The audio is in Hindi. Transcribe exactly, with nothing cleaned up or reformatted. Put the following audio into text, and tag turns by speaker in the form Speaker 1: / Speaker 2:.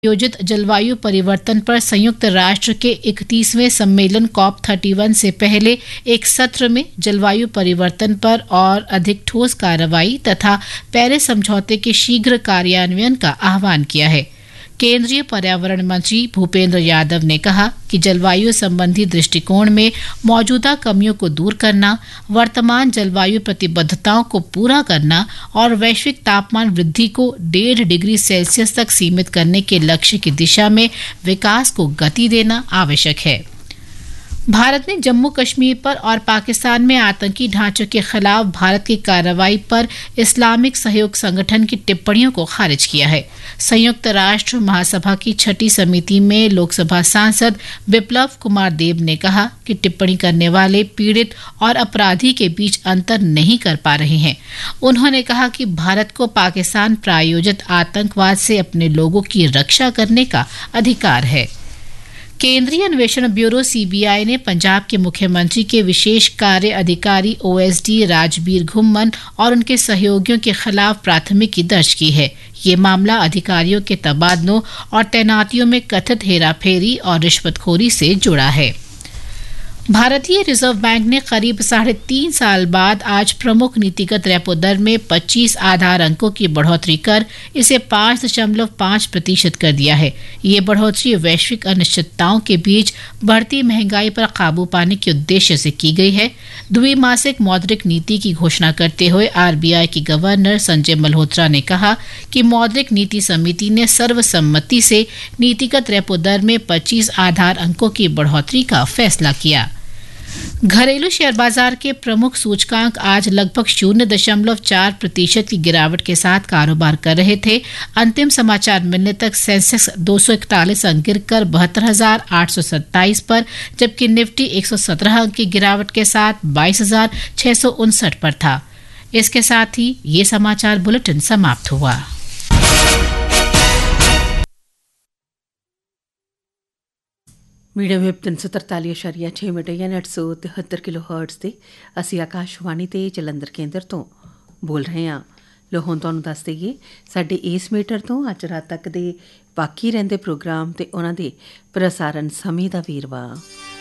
Speaker 1: आयोजित जलवायु परिवर्तन पर संयुक्त राष्ट्र के इकतीसवें सम्मेलन कॉप इकतीस से पहले एक सत्र में जलवायु परिवर्तन पर और अधिक ठोस कार्रवाई तथा पेरिस समझौते के शीघ्र कार्यान्वयन का आह्वान किया है। केंद्रीय पर्यावरण मंत्री भूपेंद्र यादव ने कहा कि जलवायु संबंधी दृष्टिकोण में मौजूदा कमियों को दूर करना, वर्तमान जलवायु प्रतिबद्धताओं को पूरा करना और वैश्विक तापमान वृद्धि को डेढ़ डिग्री सेल्सियस तक सीमित करने के लक्ष्य की दिशा में विकास को गति देना आवश्यक है। भारत ने जम्मू कश्मीर पर और पाकिस्तान में आतंकी ढांचों के खिलाफ भारत की कार्रवाई पर इस्लामिक सहयोग संगठन की टिप्पणियों को खारिज किया है। संयुक्त राष्ट्र महासभा की छठी समिति में लोकसभा सांसद विप्लव कुमार देव ने कहा कि टिप्पणी करने वाले पीड़ित और अपराधी के बीच अंतर नहीं कर पा रहे हैं। उन्होंने कहा कि भारत को पाकिस्तान प्रायोजित आतंकवाद से अपने लोगों की रक्षा करने का अधिकार है। केंद्रीय अन्वेषण ब्यूरो सीबीआई ने पंजाब के मुख्यमंत्री के विशेष कार्य अधिकारी ओएसडी राजबीर घुम्मन और उनके सहयोगियों के खिलाफ प्राथमिकी दर्ज की है। ये मामला अधिकारियों के तबादलों और तैनातियों में कथित हेराफेरी और रिश्वतखोरी से जुड़ा है। भारतीय रिजर्व बैंक ने करीब साढ़े तीन साल बाद आज प्रमुख नीतिगत रेपो दर में पच्चीस आधार अंकों की बढ़ोतरी कर इसे पाँच दशमलव पाँच प्रतिशत कर दिया है। ये बढ़ोतरी वैश्विक अनिश्चितताओं के बीच बढ़ती महंगाई पर काबू पाने के उद्देश्य से की गई है। द्विमासिक मौद्रिक नीति की घोषणा करते हुए आरबीआई के गवर्नर संजय मल्होत्रा ने कहा कि मौद्रिक नीति समिति ने सर्वसम्मति से नीतिगत रेपो दर में पच्चीस आधार अंकों की बढ़ोतरी का फैसला किया। घरेलू शेयर बाजार के प्रमुख सूचकांक आज लगभग शून्य दशमलव चार प्रतिशत की गिरावट के साथ कारोबार कर रहे थे। अंतिम समाचार मिलने तक सेंसेक्स दो सौ इकतालीस अंक गिरकर बहत्तर हजार आठ सौ सत्ताईस पर, जबकि निफ्टी एक सौ सत्रह अंक की गिरावट के साथ बाईस हजार छह सौ उनसठ पर था। इसके साथ ही ये समाचार बुलेटिन समाप्त हुआ।
Speaker 2: मीडियम वेव तीन सौ तरताली अशारिया छे मीटर यानी अठ सौ तिहत्तर किलो हर्ट्स ਤੇ ਅਸੀਂ ਆਕਾਸ਼ਵਾਣੀ ਤੇ ਜਲੰਧਰ ਕੇਂਦਰ ਤੋਂ ਬੋਲ ਰਹੇ ਹਾਂ। ਲੋ ਹੁਣ ਤੁਹਾਨੂੰ ਦੱਸ ਦਈਏ ਸਾਡੇ ਇਸ ਮੀਟਰ ਤੋਂ ਅੱਜ ਰਾਤ ਤੱਕ ਦੇ ਬਾਕੀ ਰਹਿੰਦੇ ਪ੍ਰੋਗਰਾਮ ਤੇ ਉਹਨਾਂ ਦੇ ਪ੍ਰਸਾਰਣ ਸਮੇਂ ਦਾ ਵੇਰਵਾ।